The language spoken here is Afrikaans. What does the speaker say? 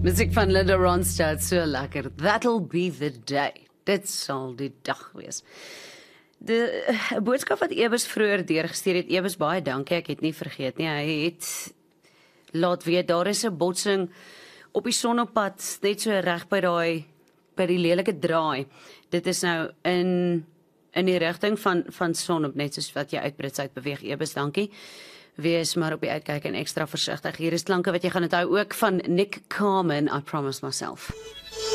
Musiek van Linda Ronstadt, so lekker. That'll be the day. Dit sal die dag wees. De boodskap wat Ebus vroeër deurgestuur het, Ebus, baie dankie, ek het nie vergeet nie. Hy het laat weet, daar is 'n botsing op die sonnepad, net so reg by die lelike draai. Dit is nou in die rigting van Sonop, net soos wat jy uit Brits uit beweeg. Ebus, dankie. Wees maar op die uitkyk en extra versigtig. Hier is klanke wat jy gaan onthou ook van Nick Carmen, I Promise Myself.